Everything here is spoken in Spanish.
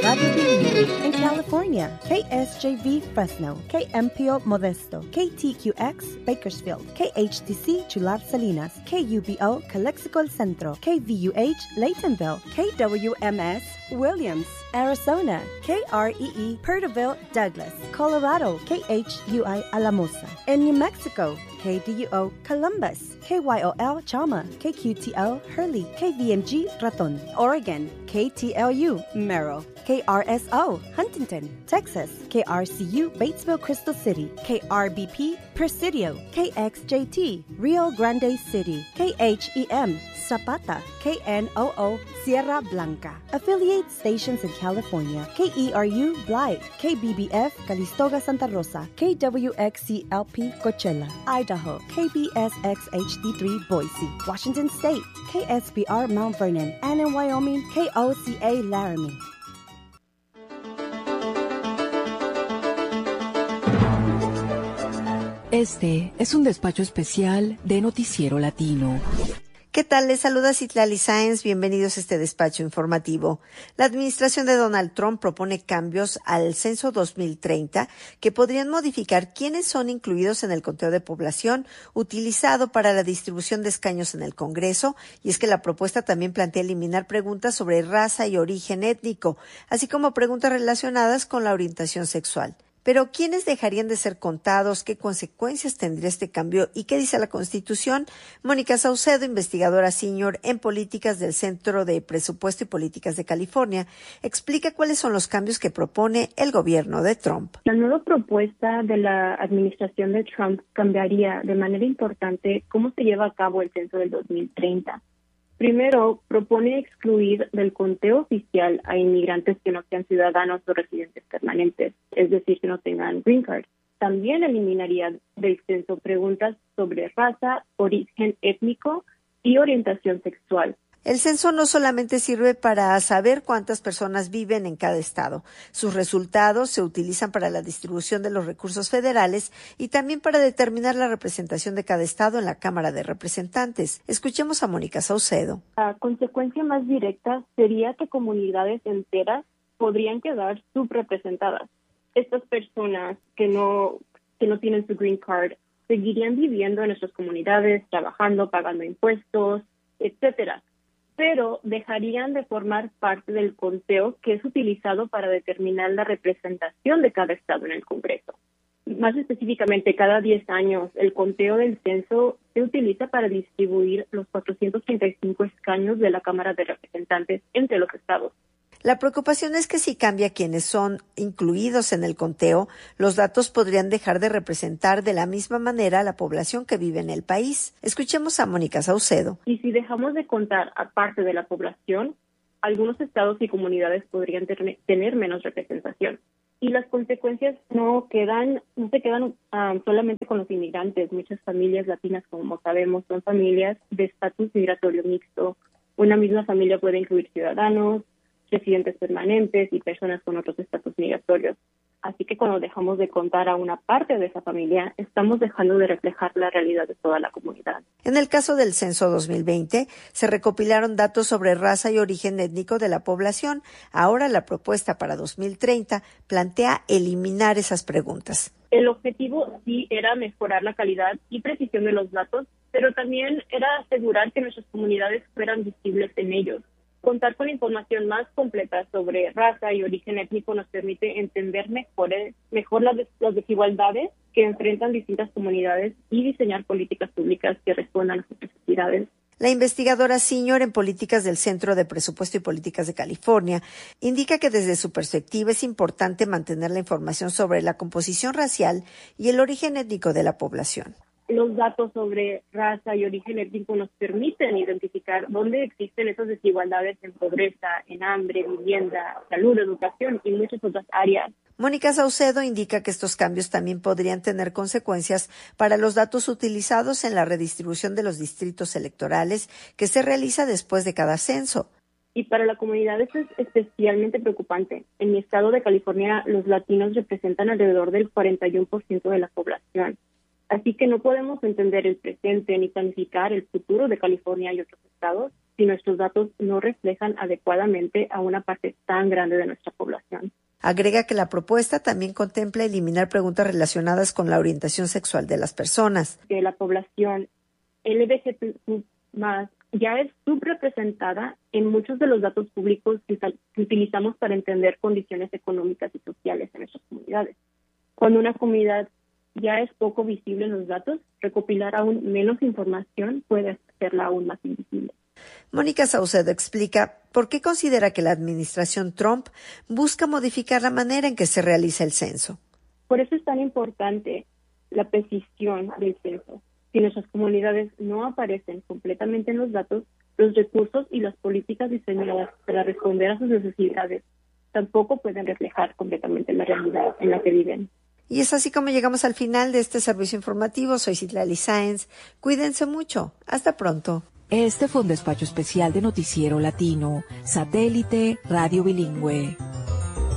Radio Bilingüe in California, KSJV Fresno, KMPO Modesto, KTQX Bakersfield, KHTC Chular Salinas, KUBO Calexico El Centro, KVUH Laytonville, KWMS Williams, Arizona, KREE Perterville Douglas, Colorado, KHUI Alamosa, in New Mexico, KDUO Columbus, KYOL Chama, KQTL Hurley, KVMG Raton, Oregon, KTLU Merrill, KRSO Huntington, Texas, KRCU Batesville Crystal City, KRBP Presidio, KXJT Rio Grande City, KHEM Zapata, KNOO Sierra Blanca. Affiliate stations in California, KERU Blythe, KBBF Calistoga Santa Rosa, KWXCLP Coachella, Idaho, KBSX HD3 Boise, Washington State, KSBR Mount Vernon, and in Wyoming, KOCA Laramie. Este es un despacho especial de Noticiero Latino. ¿Qué tal? Les saluda Citlali Sáenz. Bienvenidos a este despacho informativo. La administración de Donald Trump propone cambios al censo 2030 que podrían modificar quiénes son incluidos en el conteo de población utilizado para la distribución de escaños en el Congreso, y es que la propuesta también plantea eliminar preguntas sobre raza y origen étnico, así como preguntas relacionadas con la orientación sexual. Pero, ¿quiénes dejarían de ser contados? ¿Qué consecuencias tendría este cambio? ¿Y qué dice la Constitución? Mónica Saucedo, investigadora senior en políticas del Centro de Presupuesto y Políticas de California, explica cuáles son los cambios que propone el gobierno de Trump. La nueva propuesta de la administración de Trump cambiaría de manera importante cómo se lleva a cabo el censo del 2030. Primero, propone excluir del conteo oficial a inmigrantes que no sean ciudadanos o residentes permanentes, es decir, que no tengan green card. También eliminaría del censo preguntas sobre raza, origen étnico y orientación sexual. El censo no solamente sirve para saber cuántas personas viven en cada estado. Sus resultados se utilizan para la distribución de los recursos federales y también para determinar la representación de cada estado en la Cámara de Representantes. Escuchemos a Mónica Saucedo. La consecuencia más directa sería que comunidades enteras podrían quedar subrepresentadas. Estas personas que no tienen su green card seguirían viviendo en nuestras comunidades, trabajando, pagando impuestos, etcétera, pero dejarían de formar parte del conteo que es utilizado para determinar la representación de cada estado en el Congreso. Más específicamente, cada 10 años, el conteo del censo se utiliza para distribuir los 435 escaños de la Cámara de Representantes entre los estados. La preocupación es que si cambia quienes son incluidos en el conteo, los datos podrían dejar de representar de la misma manera a la población que vive en el país. Escuchemos a Mónica Saucedo. Y si dejamos de contar a parte de la población, algunos estados y comunidades podrían tener menos representación. Y las consecuencias no se quedan solamente con los inmigrantes. Muchas familias latinas, como sabemos, son familias de estatus migratorio mixto. Una misma familia puede incluir ciudadanos, residentes permanentes y personas con otros estatus migratorios. Así que cuando dejamos de contar a una parte de esa familia, estamos dejando de reflejar la realidad de toda la comunidad. En el caso del censo 2020, se recopilaron datos sobre raza y origen étnico de la población. Ahora la propuesta para 2030 plantea eliminar esas preguntas. El objetivo sí era mejorar la calidad y precisión de los datos, pero también era asegurar que nuestras comunidades fueran visibles en ellos. Contar con información más completa sobre raza y origen étnico nos permite entender mejor las desigualdades que enfrentan distintas comunidades y diseñar políticas públicas que respondan a sus necesidades. La investigadora senior en políticas del Centro de Presupuesto y Políticas de California indica que desde su perspectiva es importante mantener la información sobre la composición racial y el origen étnico de la población. Los datos sobre raza y origen étnico nos permiten identificar dónde existen esas desigualdades en pobreza, en hambre, vivienda, salud, educación y muchas otras áreas. Mónica Saucedo indica que estos cambios también podrían tener consecuencias para los datos utilizados en la redistribución de los distritos electorales que se realiza después de cada censo. Y para la comunidad eso es especialmente preocupante. En mi estado de California, los latinos representan alrededor del 41% de la población. Así que no podemos entender el presente ni planificar el futuro de California y otros estados si nuestros datos no reflejan adecuadamente a una parte tan grande de nuestra población. Agrega que la propuesta también contempla eliminar preguntas relacionadas con la orientación sexual de las personas. Que la población LGBTQ+ ya es subrepresentada en muchos de los datos públicos que utilizamos para entender condiciones económicas y sociales en nuestras comunidades. Cuando una comunidad ya es poco visible en los datos, recopilar aún menos información puede hacerla aún más invisible. Mónica Saucedo explica por qué considera que la administración Trump busca modificar la manera en que se realiza el censo. Por eso es tan importante la precisión del censo. Si nuestras comunidades no aparecen completamente en los datos, los recursos y las políticas diseñadas para responder a sus necesidades tampoco pueden reflejar completamente la realidad en la que viven. Y es así como llegamos al final de este servicio informativo. Soy Citlali Sáenz. Cuídense mucho. Hasta pronto. Este fue un despacho especial de Noticiero Latino, Satélite Radio Bilingüe.